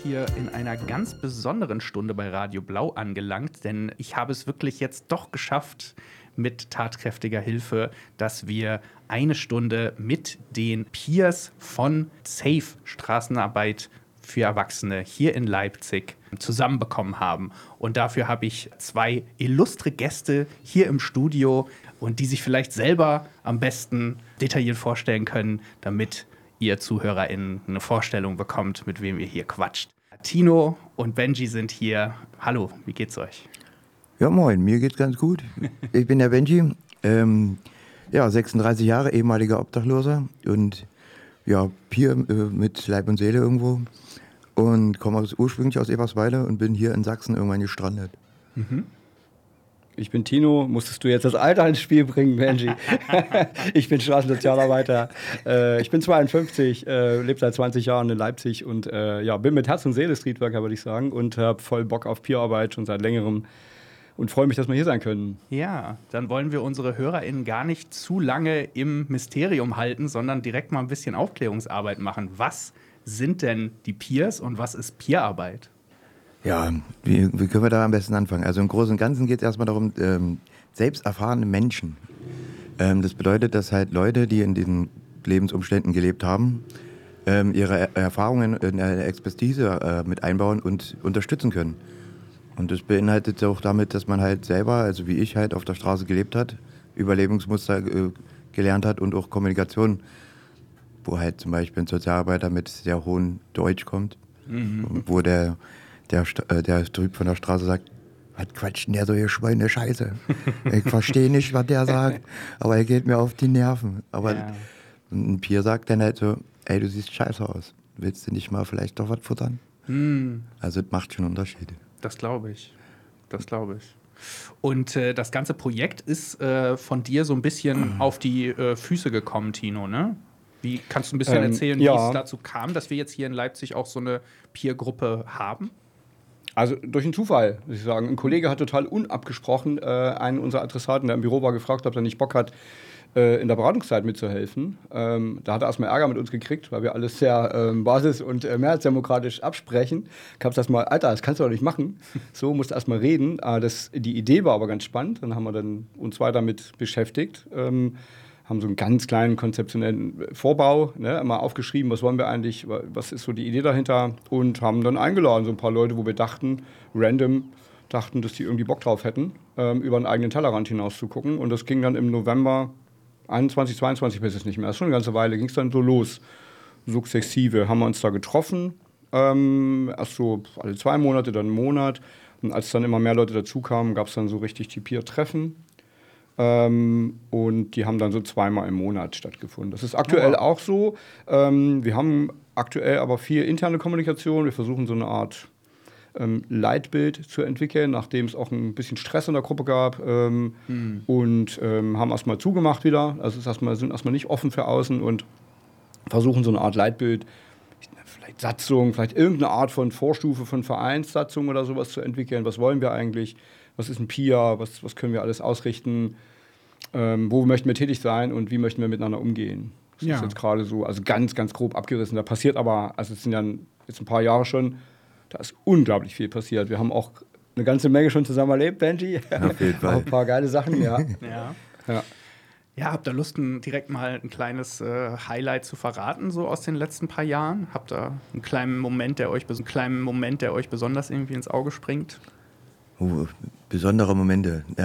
hier in einer ganz besonderen Stunde bei Radio Blau angelangt, denn ich habe es wirklich jetzt doch geschafft, mit tatkräftiger Hilfe, dass wir eine Stunde mit den Peers von SAFE Straßenarbeit für Erwachsene hier in Leipzig zusammenbekommen haben. Und dafür habe ich zwei illustre Gäste hier im Studio und die sich vielleicht selber am besten detailliert vorstellen können, damit ihr ZuhörerInnen eine Vorstellung bekommt, mit wem ihr hier quatscht. Tino und Benji sind hier. Hallo, wie geht's euch? Ja, moin, mir geht's ganz gut. Ich bin der Benji, 36 Jahre, ehemaliger Obdachloser und ja, Peer mit Leib und Seele irgendwo und komme ursprünglich aus Eberswalde und bin hier in Sachsen irgendwann gestrandet. Mhm. Ich bin Tino, musstest du jetzt das Alter ins Spiel bringen, Benji? Ich bin Straßensozialarbeiter, ich bin 52, lebe seit 20 Jahren in Leipzig und bin mit Herz und Seele Streetworker, würde ich sagen, und habe voll Bock auf Peerarbeit schon seit längerem. Und freue mich, dass wir hier sein können. Ja, dann wollen wir unsere HörerInnen gar nicht zu lange im Mysterium halten, sondern direkt mal ein bisschen Aufklärungsarbeit machen. Was sind denn die Peers und was ist Peerarbeit? Ja, wie können wir da am besten anfangen? Also im Großen und Ganzen geht es erstmal darum, selbst erfahrene Menschen. Das bedeutet, dass halt Leute, die in diesen Lebensumständen gelebt haben, ihre Erfahrungen in eine Expertise mit einbauen und unterstützen können. Und das beinhaltet auch damit, dass man halt selber, also wie ich halt auf der Straße gelebt hat, Überlebensmuster gelernt hat und auch Kommunikation, wo halt zum Beispiel ein Sozialarbeiter mit sehr hohem Deutsch kommt, wo der Typ von der Straße sagt, was quatscht denn der so hier Schweine Scheiße? Ich verstehe nicht, was der sagt, aber er geht mir auf die Nerven. Aber ein Peer sagt dann halt so, ey, du siehst scheiße aus, willst du nicht mal vielleicht doch was futtern? Also das macht schon Unterschiede. Das glaube ich. Und das ganze Projekt ist von dir so ein bisschen auf die Füße gekommen, Tino, ne? Wie kannst du ein bisschen erzählen, wie es dazu kam, dass wir jetzt hier in Leipzig auch so eine Peer-Gruppe haben? Also durch einen Zufall, muss ich sagen. Ein Kollege hat total unabgesprochen einen unserer Adressaten, der im Büro war, gefragt, ob er nicht Bock hat, in der Beratungszeit mitzuhelfen. Da hat er erstmal Ärger mit uns gekriegt, weil wir alles sehr basis- und mehrheitsdemokratisch absprechen. Gab es erstmal, Alter, das kannst du doch nicht machen. So, musst du erstmal reden. Die Idee war aber ganz spannend. Dann haben wir uns weiter mit beschäftigt. Haben so einen ganz kleinen konzeptionellen Vorbau, ne, mal aufgeschrieben, was wollen wir eigentlich, was ist so die Idee dahinter, und haben dann eingeladen, so ein paar Leute, wo wir dachten, dass die irgendwie Bock drauf hätten, über einen eigenen Tellerrand hinaus zu gucken. Und das ging dann im November 21, 22, weiß ich nicht mehr, das ist schon eine ganze Weile, ging es dann so los. Sukzessive haben wir uns da getroffen, erst so alle 2 Monate, dann einen Monat. Und als dann immer mehr Leute dazukamen, gab es dann so richtig die Peer-Treffen. Und die haben dann so 2-mal im Monat stattgefunden. Das ist aktuell auch so. Wir haben aktuell aber viel interne Kommunikation. Wir versuchen so eine Art Leitbild zu entwickeln, nachdem es auch ein bisschen Stress in der Gruppe gab. Und haben erstmal zugemacht wieder. Also sind erstmal nicht offen für außen und versuchen so eine Art Leitbild, vielleicht Satzung, vielleicht irgendeine Art von Vorstufe von Vereinssatzung oder sowas zu entwickeln. Was wollen wir eigentlich? Was ist ein Peer? Was können wir alles ausrichten? Wo möchten wir tätig sein und wie möchten wir miteinander umgehen? Das ist jetzt gerade so, also ganz, ganz grob abgerissen. Da passiert aber, also es sind ja jetzt ein paar Jahre schon, da ist unglaublich viel passiert. Wir haben auch eine ganze Menge schon zusammen erlebt, Benji. Auf jeden Fall. Auch ein paar geile Sachen, ja. Ja, habt ihr Lust, direkt mal ein kleines Highlight zu verraten, so aus den letzten paar Jahren? Habt ihr einen kleinen Moment, der euch besonders irgendwie ins Auge springt? Besondere Momente.